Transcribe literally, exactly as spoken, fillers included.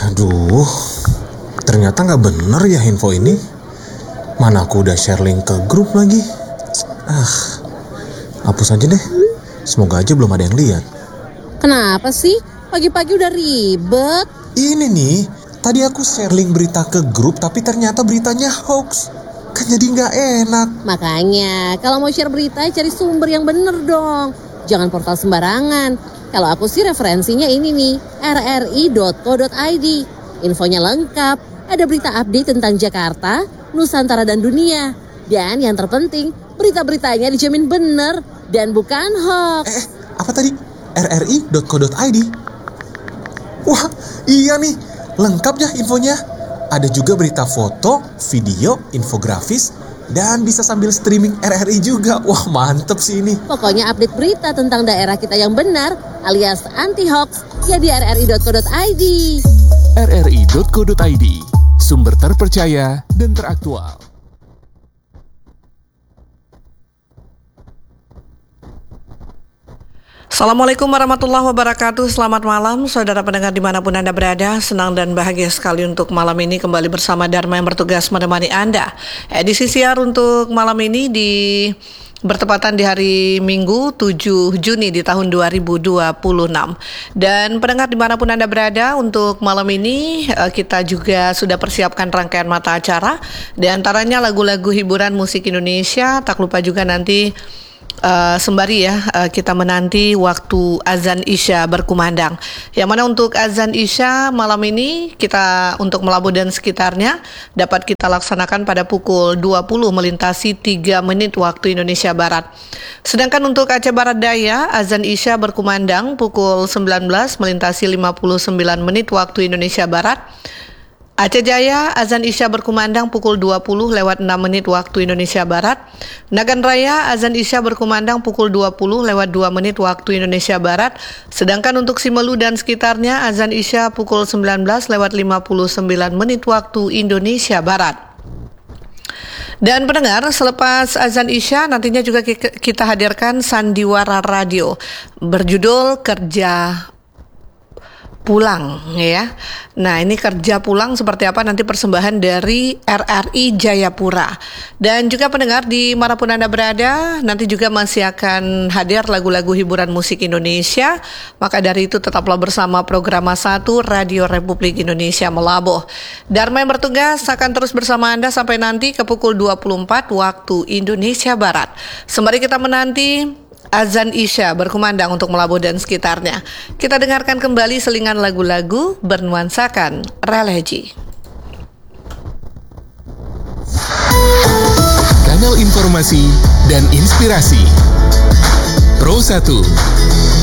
Aduh, ternyata nggak bener ya info ini. Mana aku udah share link ke grup lagi. Ah, hapus aja deh. Semoga aja belum ada yang lihat. Kenapa sih? Pagi-pagi udah ribet. Ini nih, tadi aku share link berita ke grup tapi ternyata beritanya hoax. Kan jadi nggak enak. Makanya, kalau mau share berita cari sumber yang bener dong. Jangan portal sembarangan. Kalau aku sih referensinya ini nih, r r i dot co dot i d. Infonya lengkap, ada berita update tentang Jakarta, Nusantara dan dunia. Dan yang terpenting, berita-beritanya dijamin bener dan bukan hoax. Eh, apa tadi? r r i dot co dot i d. Wah, iya nih, lengkap ya infonya. Ada juga berita foto, video, infografis, dan bisa sambil streaming R R I juga. Wah, mantep sih ini. Pokoknya update berita tentang daerah kita yang benar alias anti-hoax ya di r r i dot co dot i d. r r i dot co dot i d, sumber terpercaya dan teraktual. Assalamualaikum warahmatullahi wabarakatuh. Selamat malam saudara pendengar dimanapun Anda berada. Senang dan bahagia sekali untuk malam ini kembali bersama Dharma yang bertugas menemani Anda. Edisi siar untuk malam ini di bertepatan di hari Minggu tujuh Juni di tahun dua ribu dua puluh enam. Dan pendengar dimanapun Anda berada, untuk malam ini kita juga sudah persiapkan rangkaian mata acara. Di antaranya lagu-lagu hiburan musik Indonesia. Tak lupa juga nanti Uh, sembari ya uh, kita menanti waktu azan Isya berkumandang. Yang mana untuk azan Isya malam ini kita untuk Melabuh dan sekitarnya dapat kita laksanakan pada pukul dua puluh melintasi tiga menit waktu Indonesia Barat. Sedangkan untuk Aceh Barat Daya azan Isya berkumandang pukul sembilan belas melintasi lima puluh sembilan menit waktu Indonesia Barat. Aceh Jaya, azan Isya berkumandang pukul dua puluh lewat enam menit waktu Indonesia Barat. Nagan Raya, azan Isya berkumandang pukul dua puluh lewat dua menit waktu Indonesia Barat. Sedangkan untuk Simelu dan sekitarnya, azan Isya pukul sembilan belas lewat lima puluh sembilan menit waktu Indonesia Barat. Dan pendengar, selepas azan Isya nantinya juga kita hadirkan Sandiwara Radio berjudul Kerja Pulang ya. Nah, ini kerja pulang seperti apa nanti persembahan dari R R I Jayapura. Dan juga pendengar di manapun Anda berada, nanti juga masih akan hadir lagu-lagu hiburan musik Indonesia. Maka dari itu tetaplah bersama program satu Radio Republik Indonesia Melabuh. Dharma yang bertugas akan terus bersama Anda sampai nanti ke pukul dua puluh empat waktu Indonesia Barat. Sembari kita menanti azan Isya berkumandang untuk Melabuh dan sekitarnya, kita dengarkan kembali selingan lagu-lagu bernuansakan religi. Kanal informasi dan inspirasi Pro satu